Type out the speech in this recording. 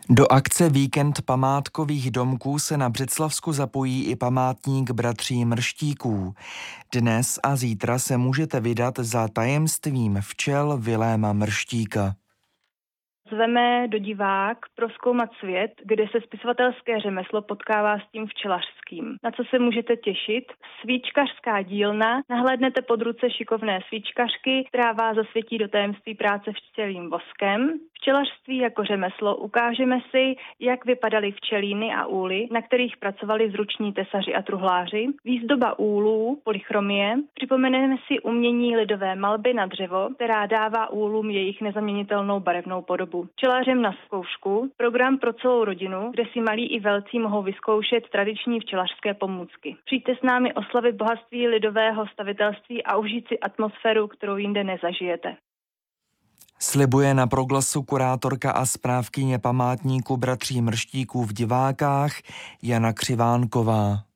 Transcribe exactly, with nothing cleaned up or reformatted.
Do akce Víkend památkových domků se na Břeclavsku zapojí i památník bratří Mrštíků. Dnes a zítra se můžete vydat za tajemstvím včel Viléma Mrštíka. Zveme do divák prozkoumat svět, kde se spisovatelské řemeslo potkává s tím včelařským. Na co se můžete těšit? Svíčkařská dílna. Nahlédnete pod ruce šikovné svíčkařky, která vás zasvětí do tajemství práce včelím voskem. Včelařství jako řemeslo ukážeme si, jak vypadaly včelíny a úly, na kterých pracovali zruční tesaři a truhláři. Výzdoba úlů, polychromie. Připomeneme si umění lidové malby na dřevo, která dává úlům jejich nezaměnitelnou barevnou podobu. Včelařem na zkoušku, program pro celou rodinu, kde si malí i velcí mohou vyzkoušet tradiční včelařské pomůcky. Přijďte s námi oslavit bohatství lidového stavitelství a užít si atmosféru, kterou jinde nezažijete. Slibuje na proglasu kurátorka a správkyně památníku bratří Mrštíků v Divákách Jana Křivánková.